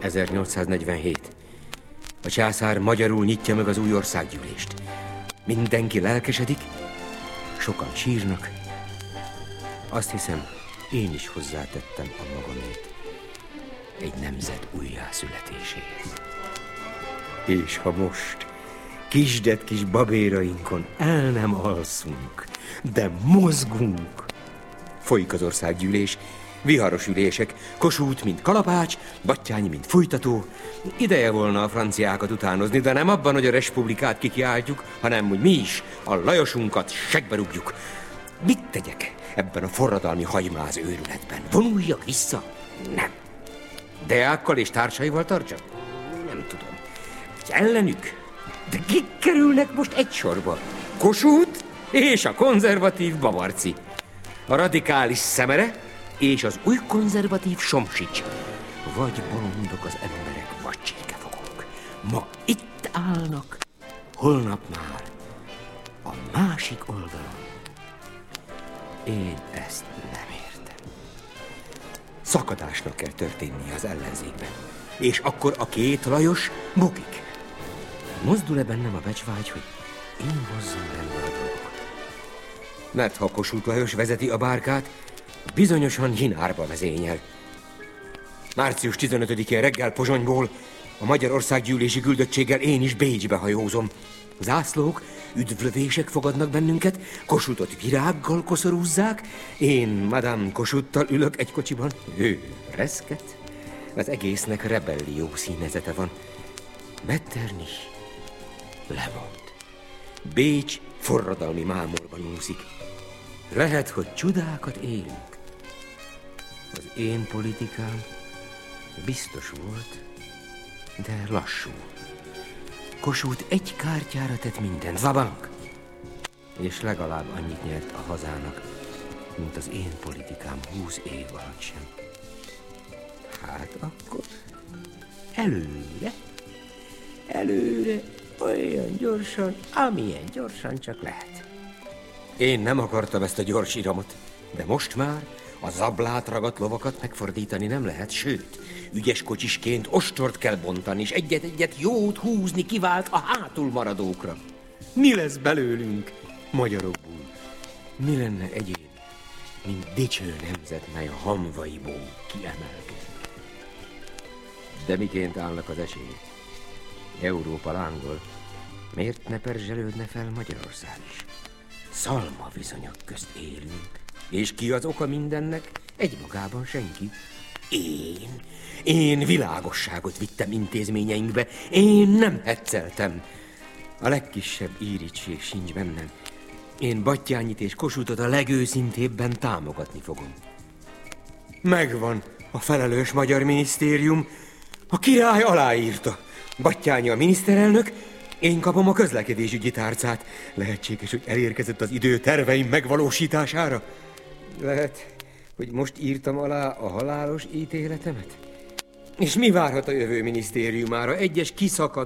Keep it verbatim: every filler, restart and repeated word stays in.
ezernyolcszáznegyvenhét. A császár magyarul nyitja meg az új országgyűlést. Mindenki lelkesedik, sokan sírnak. Azt hiszem, én is hozzátettem a magamét egy nemzet újjászületéséhez. És ha most kisdet kis babérainkon el nem alszunk, de mozgunk. Folyik az országgyűlés, viharos ülések, Kossuth, mint kalapács, Batthyány, mint fújtató. Ideje volna a franciákat utánozni, de nem abban, hogy a respublikát kikiáltjuk, hanem, hogy mi is a Lajosunkat seggbe rúgjuk. Mit tegyek ebben a forradalmi hajmáz őrületben? Vonuljak vissza? Nem. Deákkal és társaival tartsak? Nem tudom. Ellenük? De kik kerülnek most egy sorba? Kossuth és a konzervatív Bamarczy. A radikális Szemere és az új konzervatív Somsics. Vagy bolondok az emberek, vagy csirkefogók. Ma itt állnak, holnap már a másik oldalon. Én ezt nem értem. Szakadásnak kell történnie az ellenzékben, és akkor a két Lajos bukik. Mozdul-e bennem a becsvágy, hogy én hozzam rendbe a dolgokat? Mert ha Kossuth Lajos vezeti a bárkát, bizonyosan Hinárba vezényel. március tizenötödikén reggel Pozsonyból a Magyarországgyűlési küldöttséggel én is Bécsbe hajózom. Zászlók, üdvlövések fogadnak bennünket, Kossuthot virággal koszorúzzák, én Madame Kossuthtal ülök egy kocsiban, ő reszket. Az egésznek rebellió színezete van. Metternich lemond. Bécs forradalmi mámorban úszik. Lehet, hogy csodákat élünk. Az én politikám biztos volt, de lassú. Kossuth egy kártyára tett mindent, vabank, és legalább annyit nyert a hazának, mint az én politikám húsz év alatt sem. Hát akkor előre, előre, olyan gyorsan, amilyen gyorsan csak lehet. Én nem akartam ezt a gyors iramot, de most már a zablát ragadt lovakat megfordítani nem lehet, sőt, ügyes kocsisként ostort kell bontani, és egyet-egyet jót húzni kivált a hátul maradókra. Mi lesz belőlünk, magyarokból? Mi lenne egyéb, mint dicső nemzet, mely a hamvaiból kiemelkedik? De miként állnak az esélyek? Európa lángol. Miért ne perzselődne fel Magyarország is? Szalma viszonyok közt élünk. És ki az oka mindennek? Egymagában senki. Én, én világosságot vittem intézményeinkbe. Én nem hecceltem. A legkisebb írigység sincs bennem. Én Batthyányit és Kossuthot a legőszintébben támogatni fogom. Megvan a felelős magyar minisztérium. A király aláírta. Batthyány a miniszterelnök, én kapom a közlekedésügyi tárcát. Lehetséges, hogy elérkezett az idő terveim megvalósítására? Lehet, hogy most írtam alá a halálos ítéletemet? És mi várhat a jövő minisztériumára? Egyes kiszakad